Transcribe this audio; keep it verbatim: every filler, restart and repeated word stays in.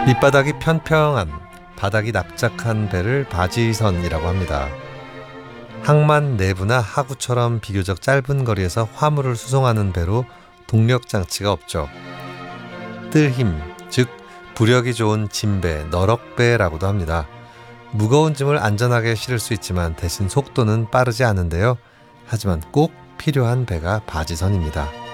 밑바닥이 평평한, 바닥이 납작한 배를 바지선이라고 합니다. 항만 내부나 하구처럼 비교적 짧은 거리에서 화물을 수송하는 배로 동력 장치가 없죠. 뜰힘, 즉 부력이 좋은 진배, 너럭배라고도 합니다. 무거운 짐을 안전하게 실을 수 있지만 대신 속도는 빠르지 않은데요. 하지만 꼭 필요한 배가 바지선입니다.